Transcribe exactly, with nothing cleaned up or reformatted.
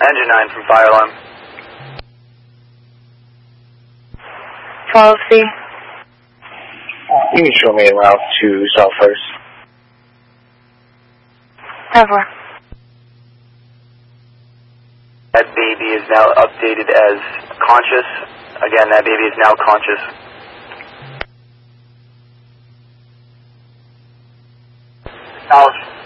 Engine nine from fire alarm. twelve C. You can show me a route to South First. Cover. That baby is now updated as conscious. Again, that baby is now conscious. South.